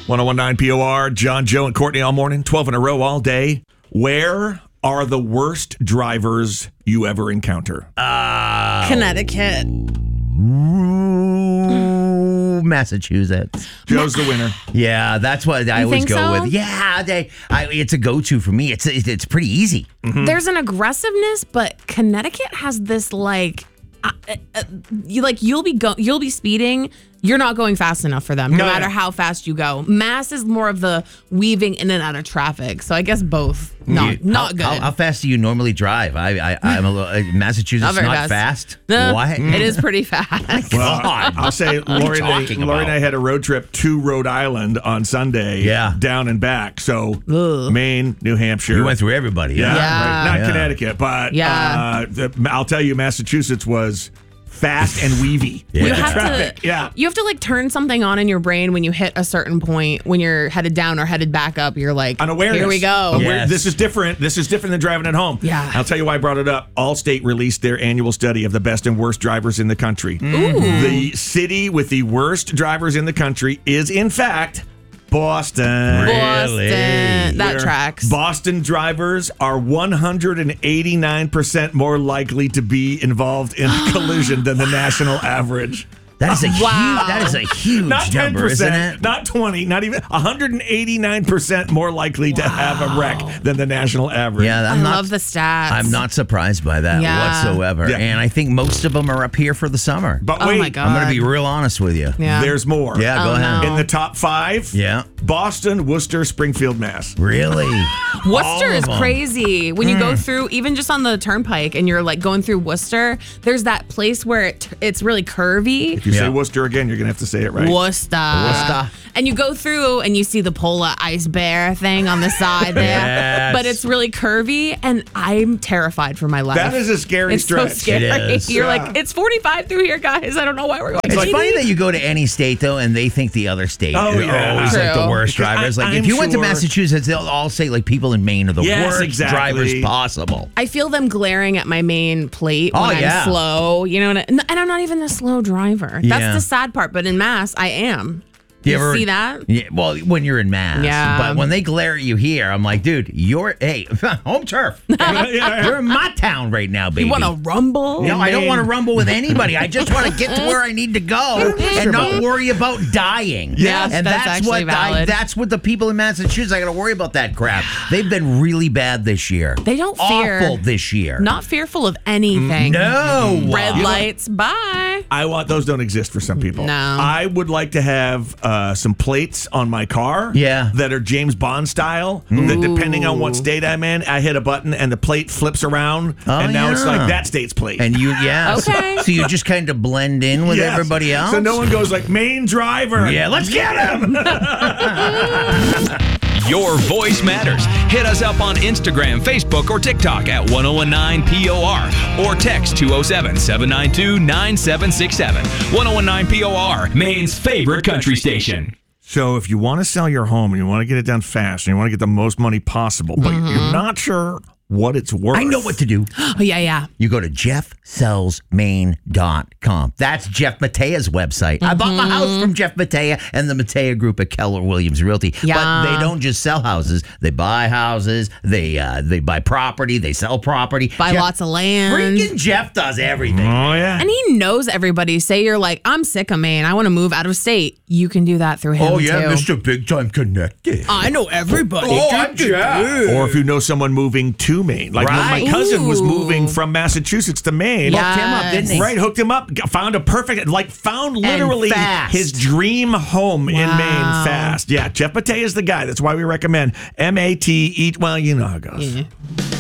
1019 POR, John, Joe, and Courtney all morning, 12 in a row all day. Where are the worst drivers you ever encounter? Connecticut. Massachusetts. Joe's the winner. Yeah, that's what I always think go so? with. Yeah, it's a go-to for me. It's pretty easy. There's an aggressiveness, but Connecticut has this you'll be speeding. You're not going fast enough for them, no matter how fast you go. Mass is more of the weaving in and out of traffic. So I guess both not good. How fast do you normally drive? I'm a little Massachusetts not fast. What? It is pretty fast. Well, I'll say Lori talking and I about? had a road trip to Rhode Island on Sunday. Yeah. Down and back. So Maine, New Hampshire. You went through everybody. Yeah. Yeah. Right. Not Yeah. Connecticut, but Yeah. I'll tell you, Massachusetts was fast and weavy Yeah. with You the have traffic. to, Yeah. You have to turn something on in your brain when you hit a certain point. When you're headed down or headed back up, you're like, An awareness. here we go. Yes. This is different. This is different than driving at home. Yeah. I'll tell you why I brought it up. Allstate released their annual study of the best and worst drivers in the country. The city with the worst drivers in the country is, in fact, Boston. Boston. That Where tracks. Boston drivers are 189% more likely to be involved in a collision than the national average. That is a Wow. huge Not 10%, number, isn't it? not 20, not even 189% more likely to have a wreck than the national average. Yeah, I love the stats. I'm not surprised by that Yeah. whatsoever. Yeah. And I think most of them are up here for the summer. But Oh wait, my God. I'm going to be real honest with you. Yeah. there's more. Yeah, go Oh, ahead. no. In the top 5, Yeah. Boston, Worcester, Springfield, Mass. Really? Worcester All is of 'em. crazy. When you go through, even just on the turnpike, and you're going through Worcester, there's that place where it's really curvy. If you Yeah. say Worcester again, you're going to have to say it right. Worcester. And you go through and you see the polar ice bear thing on the side there. Yes. But it's really curvy, and I'm terrified for my life. That is a scary it's stretch. so scary. It is. You're Yeah. it's 45 through here, guys. I don't know why we're going. It's 80. funny that you go to any state, though, and they think the other state Oh, are yeah. always like the True. worst drivers. Like, I'm if you went to sure- Massachusetts, they'll all say, people in Maine are the Yes, worst exactly. drivers possible. I feel them glaring at my main plate when Oh, I'm yeah. slow. You know, and I'm not even a slow driver. Yeah. That's the sad part. But in Mass, I am. You ever see that? Yeah, well, when you're in Mass. Yeah. But when they glare at you here, I'm like, dude, hey, home turf. You're in my town right now, baby. You want to rumble? No, I don't Maine. want to rumble with anybody. I just want to get to where I need to go and not worry about dying. Yes, and that's actually valid. that's what the people in Massachusetts. I got to worry about that crap. They've been really bad this year. They don't fear. Awful this year. Not fearful of anything. No. Red lights. Bye. Those don't exist for some people. No. I would like to have some plates on my car that are James Bond style, that depending on what state I'm in, I hit a button and the plate flips around, and now it's yeah. like that state's plate. And you, Okay. So you just kind of blend in with Yes. everybody else. So no one goes like, main driver. Yeah, let's get him. Your voice matters. Hit us up on Instagram, Facebook, or TikTok at 1019 POR or text 207-792-9767. 1019 POR, Maine's favorite country station. So if you want to sell your home and you want to get it done fast and you want to get the most money possible, but you're not sure what it's worth. I know what to do. Oh, yeah. You go to jeffsellsmaine.com. That's Jeff Matea's website. I bought my house from Jeff Matea and the Matea Group at Keller Williams Realty. Yeah. But they don't just sell houses. They buy houses. They buy property. They sell property. Buy lots of land. Freaking Jeff does everything. Oh, yeah. And he knows everybody. Say you're like, I'm sick of Maine. I want to move out of state. You can do that through him, too. Mr. Big Time Connected. I know everybody. I'm Jeff. Or if you know someone moving to Maine. Like when my Right. cousin was Ooh. moving from Massachusetts to Maine. Yeah. Hooked him up, didn't he? Right, hooked him up, found a perfect, found literally fast. his dream home in Wow. Maine fast. Yeah, Jeff Matea is the guy. That's why we recommend MAT. Well, you know how it goes. Yeah.